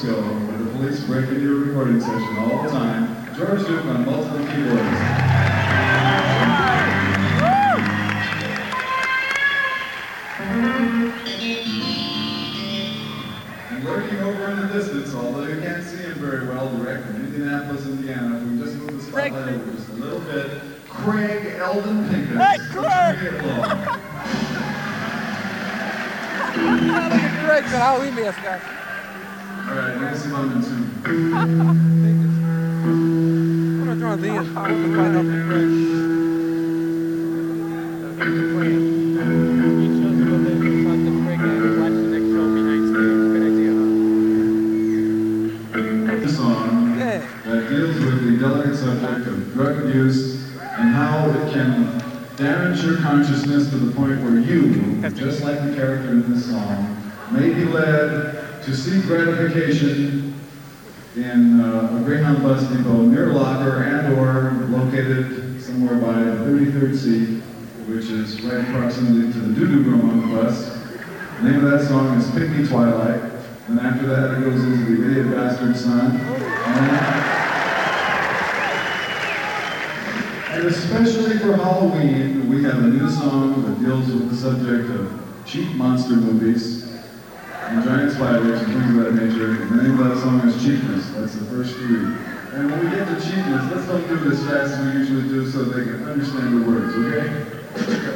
Disco, where the police break into your recording session all the time. George Duke on multiple keyboards. And lurking over in the distance, although you can't see him very well, direct from Indianapolis, Indiana, we just moved the spotlight over just a little bit. Craig Eldon Pincus. Hey, Craig! Look at Craig, the Halloween mascot. Alright, let me see London too. I'm gonna draw these. I'm gonna find out from Craig. The song that deals with the delicate subject of drug abuse and how it can damage your consciousness to the point where you, just like the character in this song, may be led to seek gratification in a Greyhound bus depot near Locker and or located somewhere by the 33rd seat, which is right in proximity to the doo-doo room on the bus. The name of that song is Pygmy Twilight, and after that it goes into the Idiot Bastard Son. And especially for Halloween, we have a new song that deals with the subject of cheap monster movies and giant spiders and things of that nature. And the name of that song is Cheapness. That's the first three. And when we get to cheapness, let's don't do it as fast as we usually do so they can understand the words, okay?